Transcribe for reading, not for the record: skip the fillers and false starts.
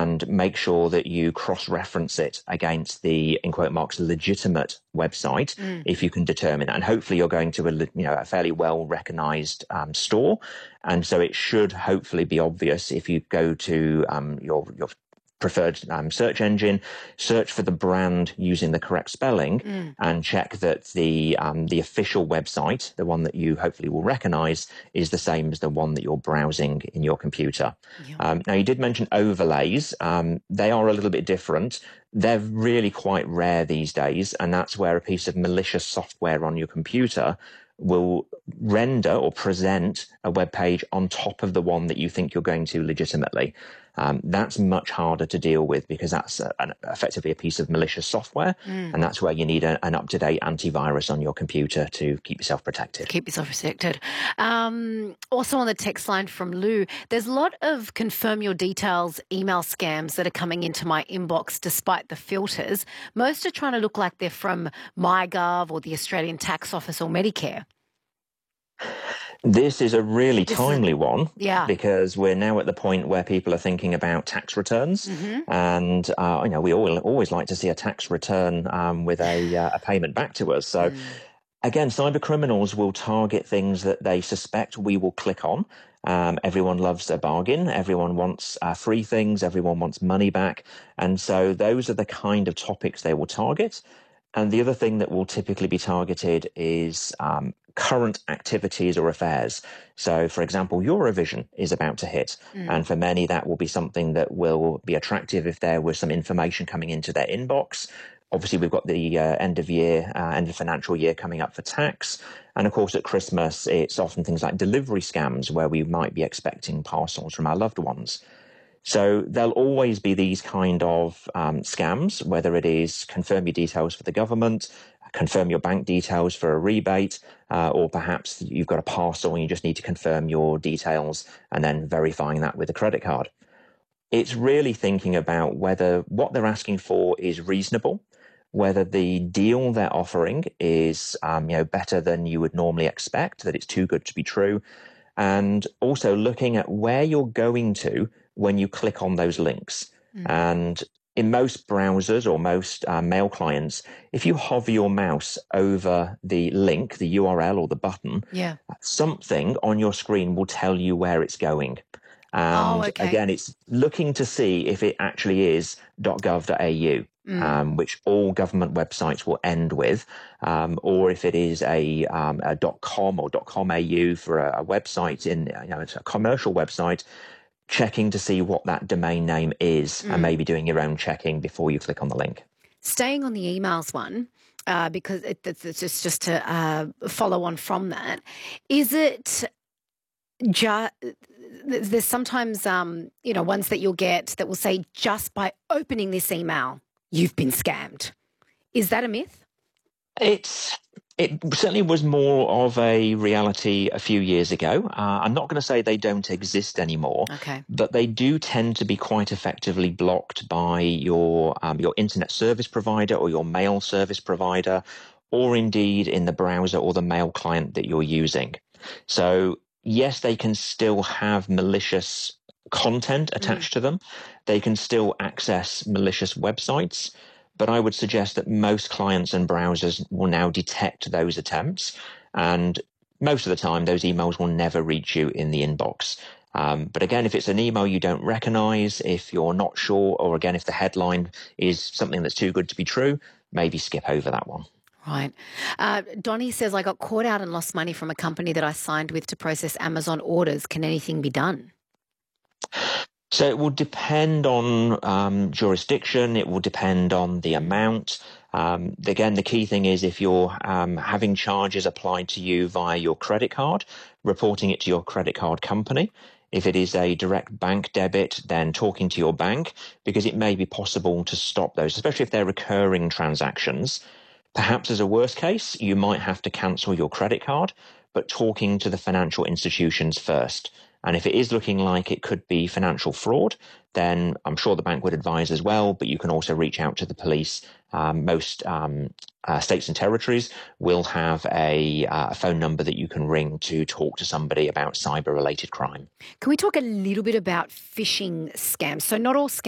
and make sure that you cross-reference it against the, in quote marks, legitimate website, if you can determine that. And hopefully you're going to a fairly well-recognized store. And so it should hopefully be obvious if you go to your preferred search engine, search for the brand using the correct spelling, and check that the official website, the one that you hopefully will recognize, is the same as the one that you're browsing in your computer. Yeah. Now, you did mention overlays. They are a little bit different. They're really quite rare these days, and that's where a piece of malicious software on your computer will render or present a web page on top of the one that you think you're going to legitimately. That's much harder to deal with because that's effectively a piece of malicious software, and that's where you need an up-to-date antivirus on your computer to keep yourself protected. Keep yourself protected. Also on the text line from Lou, there's a lot of confirm your details email scams that are coming into my inbox despite the filters. Most are trying to look like they're from MyGov or the Australian Tax Office or Medicare. This is a really timely one, yeah, because we're now at the point where people are thinking about tax returns, and we always like to see a tax return with a payment back to us. So again, cyber criminals will target things that they suspect we will click on. Everyone loves a bargain. Everyone wants free things. Everyone wants money back. And so those are the kind of topics they will target. And the other thing that will typically be targeted is current activities or affairs. So, for example, Eurovision is about to hit. And for many, that will be something that will be attractive if there was some information coming into their inbox. Obviously, we've got the end of financial year coming up for tax. And of course, at Christmas, it's often things like delivery scams where we might be expecting parcels from our loved ones. So there'll always be these kind of scams, whether it is confirm your details for the government, confirm your bank details for a rebate, or perhaps you've got a parcel and you just need to confirm your details and then verifying that with a credit card. It's really thinking about whether what they're asking for is reasonable, whether the deal they're offering is better than you would normally expect, that it's too good to be true, and also looking at where you're going to when you click on those links. And in most browsers or most mail clients, if you hover your mouse over the link, the URL or the button, something on your screen will tell you where it's going. And again, it's looking to see if it actually is .gov.au, which all government websites will end with, or if it is a .com or .com.au for a website it's a commercial website, checking to see what that domain name is and maybe doing your own checking before you click on the link. Staying on the emails one, because it's just to follow on from that, is it there's sometimes, ones that you'll get that will say, just by opening this email, you've been scammed. Is that a myth? It certainly was more of a reality a few years ago. I'm not going to say they don't exist anymore, but they do tend to be quite effectively blocked by your internet service provider or your mail service provider, or indeed in the browser or the mail client that you're using. So yes, they can still have malicious content attached to them. They can still access malicious websites. But I would suggest that most clients and browsers will now detect those attempts. And most of the time, those emails will never reach you in the inbox. But again, if it's an email you don't recognize, if you're not sure, or again, if the headline is something that's too good to be true, maybe skip over that one. Right. Donnie says, I got caught out and lost money from a company that I signed with to process Amazon orders. Can anything be done? So it will depend on jurisdiction. It will depend on the amount. Again, the key thing is if you're having charges applied to you via your credit card, reporting it to your credit card company. If it is a direct bank debit, then talking to your bank, because it may be possible to stop those, especially if they're recurring transactions. Perhaps as a worst case, you might have to cancel your credit card, but talking to the financial institutions first. And if it is looking like it could be financial fraud, then I'm sure the bank would advise as well, but you can also reach out to the police. Most states and territories will have a phone number that you can ring to talk to somebody about cyber-related crime. Can we talk a little bit about phishing scams? So not all scams